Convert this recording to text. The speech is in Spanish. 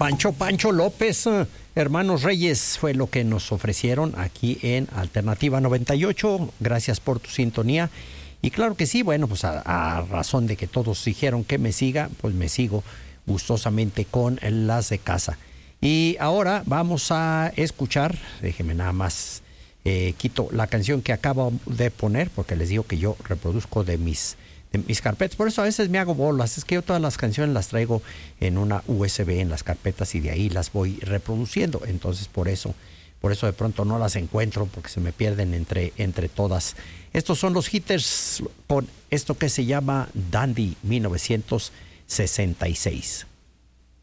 Pancho López, Hermanos Reyes, fue lo que nos ofrecieron aquí en Alternativa 98. Gracias por tu sintonía. Y claro que sí, bueno, pues a razón de que todos dijeron que me siga, pues me sigo gustosamente con las de casa. Y ahora vamos a escuchar, déjenme nada más, quito la canción que acabo de poner, porque les digo que yo reproduzco de mis carpetas. Por eso a veces me hago bolas. Es que yo todas las canciones las traigo en una USB en las carpetas y de ahí las voy reproduciendo. Entonces por eso de pronto no las encuentro, porque se me pierden entre todas. Estos son los hitters con esto que se llama Dandy 1966.